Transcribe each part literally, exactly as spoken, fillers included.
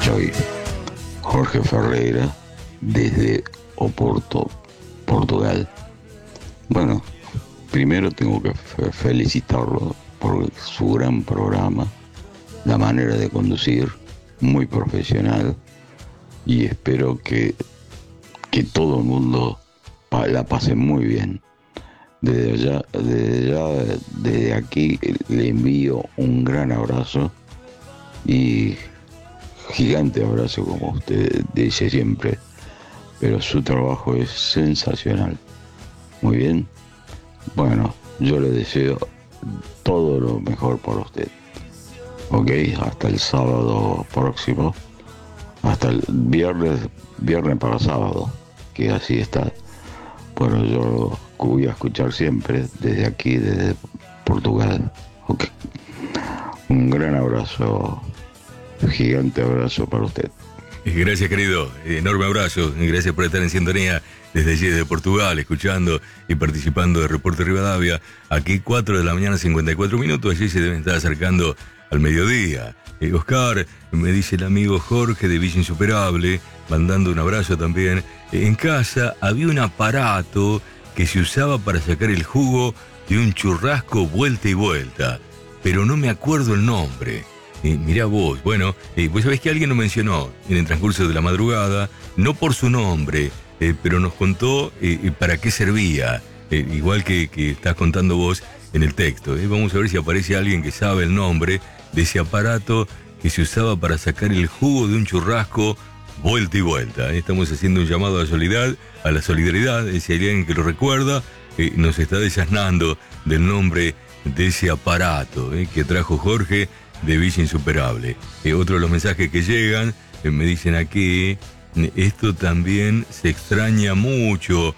Soy Jorge Ferreira desde Oporto, Portugal. Bueno, primero tengo que fe- felicitarlo por su gran programa, la manera de conducir, muy profesional, y espero que, que todo el mundo pa- la pase muy bien. Desde allá, desde allá, desde aquí le envío un gran abrazo y gigante abrazo, como usted dice siempre, pero su trabajo es sensacional. Muy bien. Bueno, yo le deseo todo lo mejor para usted. Ok, hasta el sábado próximo. Hasta el viernes, viernes para sábado, que así está. Bueno, yo lo voy a escuchar siempre desde aquí, desde Portugal. Ok. Un gran abrazo, gigante abrazo para usted. Gracias, querido. Enorme abrazo. Gracias por estar en sintonía desde allí, desde Portugal, escuchando y participando de Reporte Rivadavia. Aquí cuatro de la mañana, cincuenta y cuatro minutos. Allí se deben estar acercando al mediodía. Eh, Oscar, me dice el amigo Jorge de Villa Insuperable, mandando un abrazo también. Eh, en casa había un aparato que se usaba para sacar el jugo de un churrasco vuelta y vuelta, pero no me acuerdo el nombre. Eh, mirá vos, bueno, eh, vos sabés que alguien lo mencionó en el transcurso de la madrugada, no por su nombre, eh, pero nos contó eh, para qué servía, eh, igual que, que estás contando vos en el texto. Eh. Vamos a ver si aparece alguien que sabe el nombre de ese aparato que se usaba para sacar el jugo de un churrasco vuelta y vuelta. Eh. Estamos haciendo un llamado a la solidaridad, a la solidaridad, eh, si hay alguien que lo recuerda, eh, nos está desasnando del nombre de ese aparato eh, que trajo Jorge de Villa Insuperable. Eh, otro de los mensajes que llegan, eh, me dicen aquí, esto también se extraña mucho,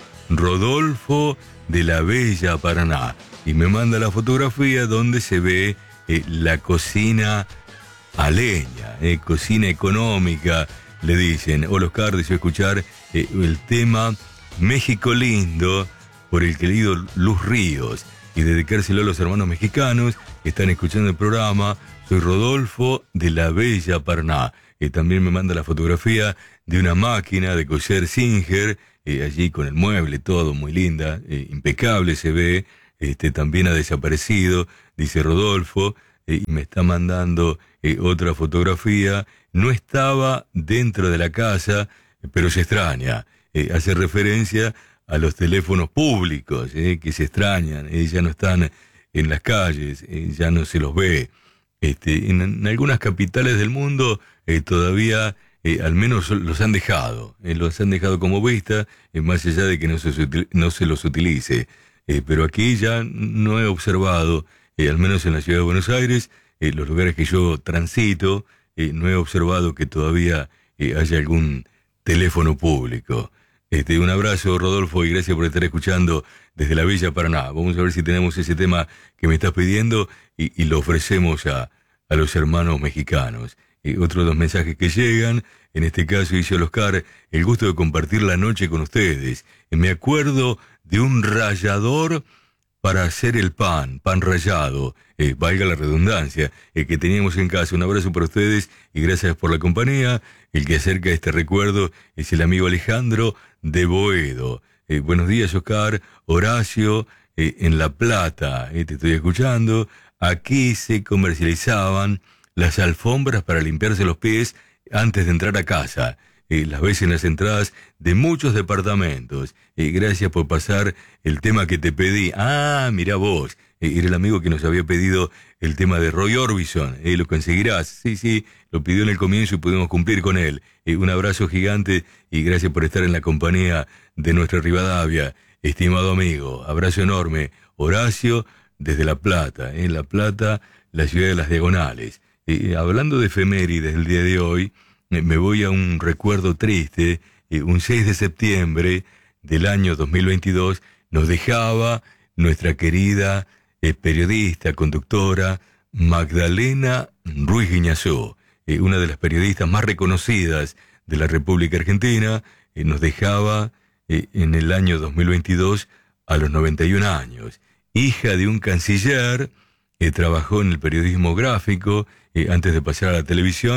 Rodolfo de la Bella Paraná. Y me manda la fotografía donde se ve eh, la cocina a leña, eh, cocina económica, le dicen. Hola Oscar, deseo escuchar eh, el tema México Lindo por el querido Luz Ríos y dedicárselo a los hermanos mexicanos que están escuchando el programa. Soy Rodolfo de la Bella Paraná. Eh, también me manda la fotografía de una máquina de coser Singer, eh, allí con el mueble, todo muy linda, eh, impecable se ve. Este, también ha desaparecido, dice Rodolfo, eh, y me está mandando eh, otra fotografía. No estaba dentro de la casa, pero se extraña. Eh, hace referencia a los teléfonos públicos, eh, que se extrañan, eh, ya no están en las calles, eh, ya no se los ve. Este, en, en algunas capitales del mundo eh, todavía eh, al menos los han dejado, eh, los han dejado como vista, eh, más allá de que no se, no se los utilice. Eh, pero aquí ya no he observado, eh, al menos en la ciudad de Buenos Aires, eh, los lugares que yo transito, eh, no he observado que todavía eh, haya algún teléfono público. Este, un abrazo, Rodolfo, y gracias por estar escuchando desde la Villa Paraná. Vamos a ver si tenemos ese tema que me estás pidiendo y, y lo ofrecemos a, a los hermanos mexicanos. Y otro de los mensajes que llegan, en este caso dice Oscar, el gusto de compartir la noche con ustedes. Me acuerdo de un rallador para hacer el pan, pan rallado, eh, valga la redundancia, eh, que teníamos en casa. Un abrazo para ustedes y gracias por la compañía. El que acerca este recuerdo es el amigo Alejandro de Boedo. Eh, buenos días, Oscar. Horacio, eh, en La Plata, eh, te estoy escuchando. Aquí se comercializaban las alfombras para limpiarse los pies antes de entrar a casa. Eh, las ves en las entradas de muchos departamentos. Eh, gracias por pasar el tema que te pedí. Ah, mira vos. Eh, era el amigo que nos había pedido el tema de Roy Orbison. Eh, lo conseguirás. Sí, sí, lo pidió en el comienzo y pudimos cumplir con él. Eh, un abrazo gigante y gracias por estar en la compañía de nuestra Rivadavia. Estimado amigo, abrazo enorme. Horacio, desde La Plata. En eh, La Plata, la ciudad de las Diagonales. Eh, hablando de efemérides del día de hoy, me voy a un recuerdo triste. Eh, un seis de septiembre del año dos mil veintidós nos dejaba nuestra querida eh, periodista, conductora Magdalena Ruiz Guiñazú, eh, una de las periodistas más reconocidas de la República Argentina. Eh, nos dejaba eh, en el año dos mil veintidós a los noventa y un años. Hija de un canciller, eh, trabajó en el periodismo gráfico eh, antes de pasar a la televisión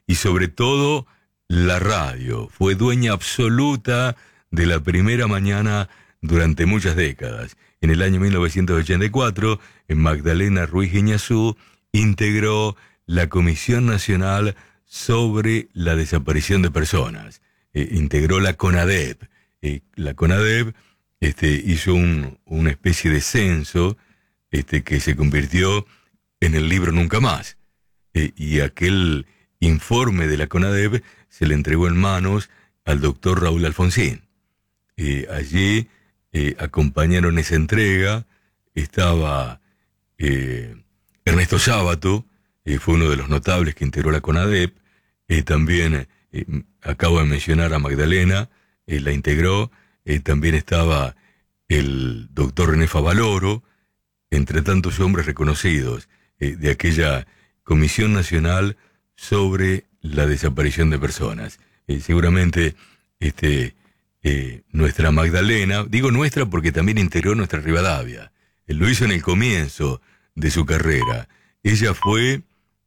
y sobre todo la radio. Fue dueña absoluta de la primera mañana durante muchas décadas. En el año mil novecientos ochenta y cuatro, en Magdalena Ruiz Guiñazú integró la Comisión Nacional sobre la Desaparición de Personas. Eh, integró la CONADEP. Eh, la CONADEP este, hizo un, una especie de censo este, que se convirtió en el libro Nunca Más. Eh, y aquel informe de la CONADEP se le entregó en manos al doctor Raúl Alfonsín. Eh, allí eh, acompañaron esa entrega, estaba eh, Ernesto Sábato, eh, fue uno de los notables que integró la CONADEP, eh, también eh, acabo de mencionar a Magdalena, eh, la integró, eh, también estaba el doctor René Favaloro, entre tantos hombres reconocidos eh, de aquella Comisión Nacional sobre la Desaparición de Personas. Eh, seguramente este, eh, nuestra Magdalena, digo nuestra porque también integró nuestra Rivadavia, eh, lo hizo en el comienzo de su carrera. Ella fue,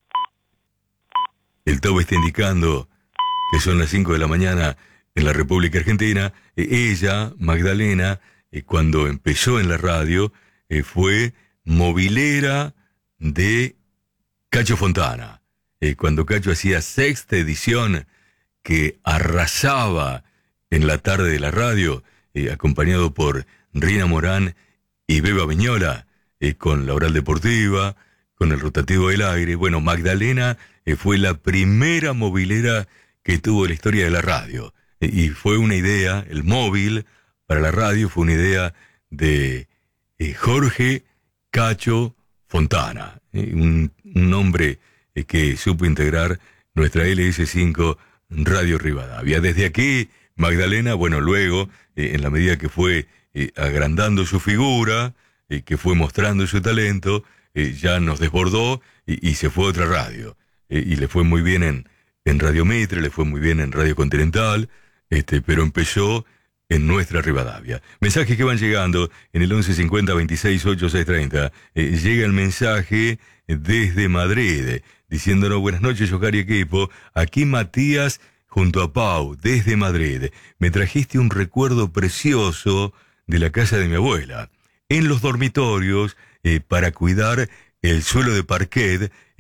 el Tau está indicando que son las cinco de la mañana en la República Argentina, eh, ella, Magdalena, eh, cuando empezó en la radio, eh, fue movilera de Cacho Fontana. Eh, cuando Cacho hacía sexta edición, que arrasaba en la tarde de la radio, eh, acompañado por Rina Morán y Beba Viñola, eh, con la Oral Deportiva, con el Rotativo del Aire. Bueno, Magdalena eh, fue la primera movilera que tuvo la historia de la radio. Eh, y fue una idea, el móvil para la radio fue una idea de eh, Jorge Cacho Fontana, eh, un, un hombre eh, que supo integrar nuestra L S cinco Radio Rivadavia. Desde aquí, Magdalena, bueno, luego, eh, en la medida que fue eh, agrandando su figura, eh, que fue mostrando su talento, eh, ya nos desbordó y, y se fue a otra radio. Eh, y le fue muy bien en, en Radio Mitre, le fue muy bien en Radio Continental, este, pero empezó en nuestra Rivadavia. Mensajes que van llegando en el once cincuenta veintiséis ochenta y seis treinta. Eh, llega el mensaje desde Madrid, diciéndonos: buenas noches, Oscar y equipo. Aquí Matías junto a Pau, desde Madrid. Me trajiste un recuerdo precioso de la casa de mi abuela. En los dormitorios, eh, para cuidar el suelo de parquet,